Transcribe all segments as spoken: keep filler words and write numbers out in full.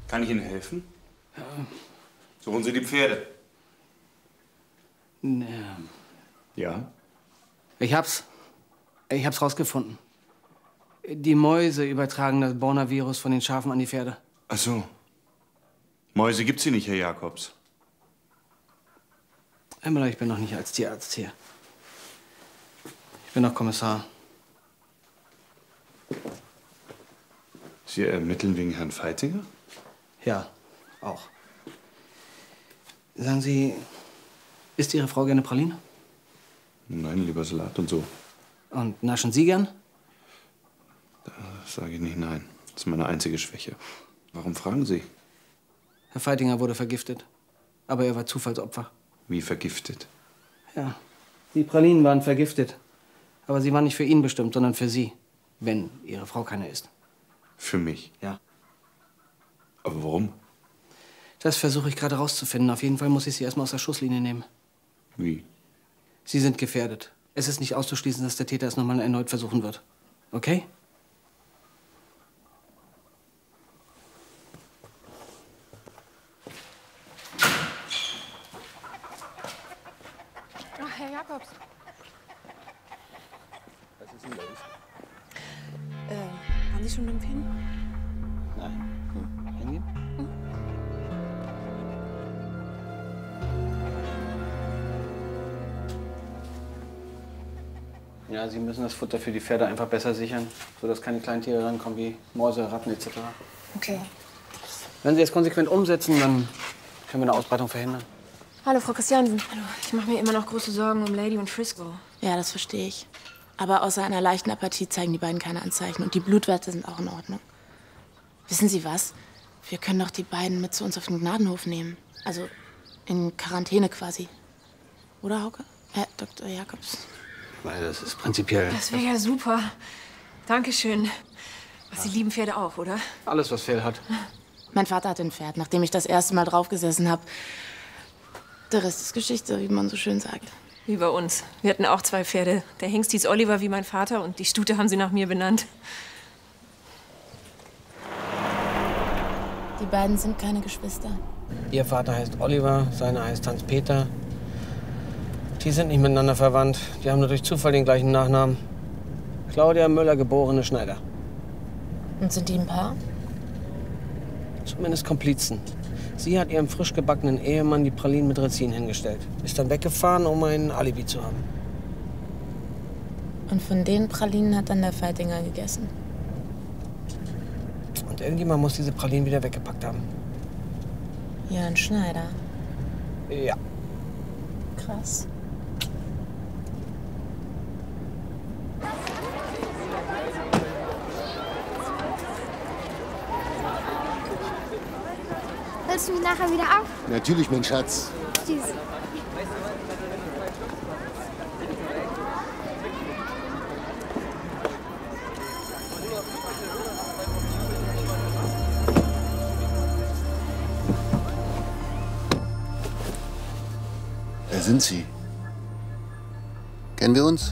Kann ich Ihnen helfen? Ja. Suchen Sie die Pferde. Nee. Ja? Ich hab's. Ich hab's rausgefunden. Die Mäuse übertragen das Borna-Virus von den Schafen an die Pferde. Ach so. Mäuse gibt's hier nicht, Herr Jacobs. Herr Müller, ich bin noch nicht als Tierarzt hier. Ich bin noch Kommissar. Sie ermitteln wegen Herrn Feitinger? Ja, auch. Sagen Sie, isst Ihre Frau gerne Praline? Nein, lieber Salat und so. Und naschen Sie gern? Da sage ich nicht nein. Das ist meine einzige Schwäche. Warum fragen Sie? Herr Feitinger wurde vergiftet. Aber er war Zufallsopfer. Wie vergiftet? Ja, die Pralinen waren vergiftet. Aber sie waren nicht für ihn bestimmt, sondern für Sie. Wenn Ihre Frau keine isst. Für mich? Ja. Aber warum? Das versuche ich gerade rauszufinden. Auf jeden Fall muss ich Sie erstmal aus der Schusslinie nehmen. Wie? Sie sind gefährdet. Es ist nicht auszuschließen, dass der Täter es nochmal erneut versuchen wird. Okay? Ach, Herr Jacobs. Was ist denn los? Äh, waren Sie schon beim Film? Nein. Hm. Hingehen? Hm. Ja, Sie müssen das Futter für die Pferde einfach besser sichern, sodass keine kleinen Tiere rankommen wie Mäuse, Ratten et cetera. Okay. Wenn Sie es konsequent umsetzen, dann können wir eine Ausbreitung verhindern. Hallo, Frau Christiansen. Hallo. Ich mache mir immer noch große Sorgen um Lady und Frisco. Ja, das verstehe ich. Aber außer einer leichten Apathie zeigen die beiden keine Anzeichen. Und die Blutwerte sind auch in Ordnung. Wissen Sie was? Wir können doch die beiden mit zu uns auf den Gnadenhof nehmen. Also in Quarantäne quasi. Oder, Hauke? Herr Doktor Jacobs. Weil das ist prinzipiell... Das wäre ja super. Dankeschön. Was, Sie lieben Pferde auch, oder? Alles, was Fell hat. Mein Vater hat ein Pferd, nachdem ich das erste Mal draufgesessen habe. Der Rest ist Geschichte, wie man so schön sagt. Wie bei uns. Wir hatten auch zwei Pferde. Der Hengst hieß Oliver wie mein Vater und die Stute haben sie nach mir benannt. Die beiden sind keine Geschwister. Ihr Vater heißt Oliver, seiner heißt Hans-Peter. Die sind nicht miteinander verwandt. Die haben nur durch Zufall den gleichen Nachnamen. Claudia Müller, geborene Schneider. Und sind die ein Paar? Zumindest Komplizen. Sie hat ihrem frisch gebackenen Ehemann die Pralinen mit Rizin hingestellt. Ist dann weggefahren, um ein Alibi zu haben. Und von den Pralinen hat dann der Feitinger gegessen? Und irgendjemand muss diese Pralinen wieder weggepackt haben. Jörn Schneider? Ja. Krass. Holst du mich nachher wieder ab? Natürlich, mein Schatz. Tschüss. Wer sind Sie? Kennen wir uns?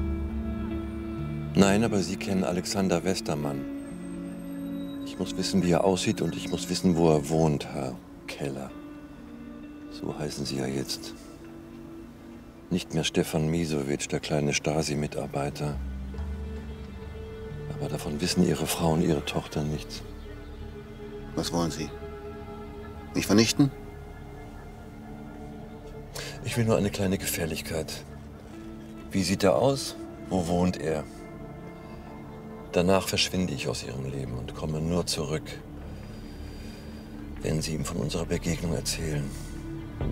Nein, aber Sie kennen Alexander Westermann. Ich muss wissen, wie er aussieht und ich muss wissen, wo er wohnt, Herr Keller. So heißen Sie ja jetzt. Nicht mehr Stefan Misowitsch, der kleine Stasi-Mitarbeiter. Aber davon wissen Ihre Frau und Ihre Tochter nichts. Was wollen Sie? Mich vernichten? Ich will nur eine kleine Gefälligkeit. Wie sieht er aus? Wo wohnt er? Danach verschwinde ich aus Ihrem Leben und komme nur zurück, wenn Sie ihm von unserer Begegnung erzählen.